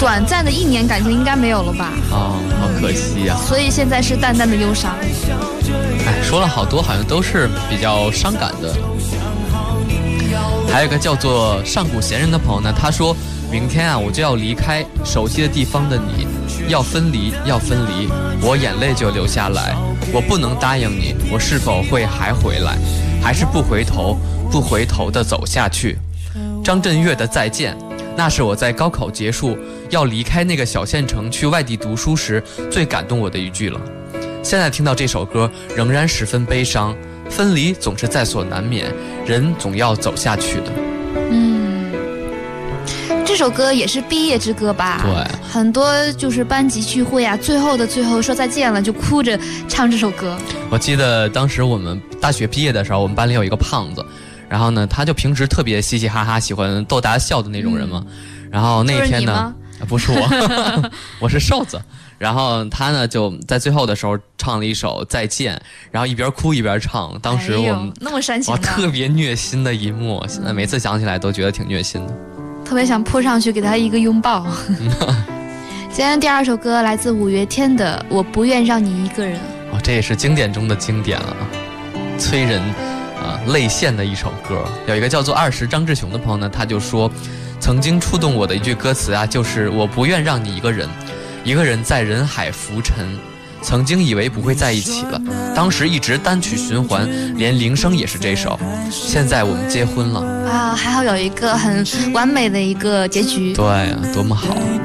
短暂的1年感情应该没有了吧？ 好可惜呀。 所以现在是淡淡的忧伤。 说了好多，好像都是比较伤感的。还有一个叫做上古闲人的朋友呢，他说明天啊，我就要离开熟悉的地方的你，要分离，要分离，我眼泪就流下来，我不能答应你，我是否会还回来，还是不回头，不回头的走下去。张震岳的再见，那是我在高考结束要离开那个小县城去外地读书时最感动我的一句了。现在听到这首歌仍然十分悲伤，分离总是在所难免，人总要走下去的。 这首歌也是毕业之歌吧？ 对， 很多就是班级聚会啊，最后说再见了，就哭着唱这首歌。 我记得当时我们大学毕业的时候，我们班里有一个胖子，然后呢，他就平时特别嘻嘻哈哈，喜欢逗大家笑的那种人嘛。然后那天呢，不是我，我是瘦子。然后他呢就在最后的时候唱了一首《再见》，然后一边哭一边唱。当时我们、 那么煽情的， 特别虐心的一幕，现在每次想起来都觉得挺虐心的， 特别想扑上去给他一个拥抱。今天第2首歌来自5月天的《我不愿让你一个人》。 这也是经典中的经典了，催人泪腺的一首歌。有一个叫做20张志雄的朋友呢，他就说，曾经触动我的一句歌词啊，就是我不愿让你一个人，一个人在人海浮沉。曾经以为不会在一起了，当时一直单曲循环，连铃声也是这首。现在我们结婚了啊， 还好有一个很完美的一个结局。 对啊，多么好。